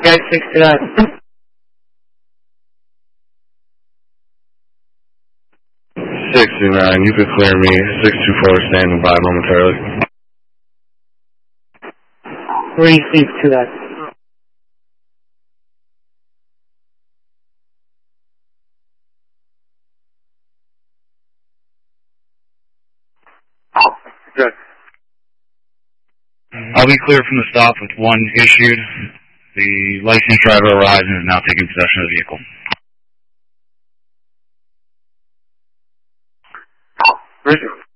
Guys, 69. 69, you could clear me. 624 standing by momentarily. 369. Good. I'll be clear from the stop with one issued. The licensed driver arrives and is now taking possession of the vehicle. Richard.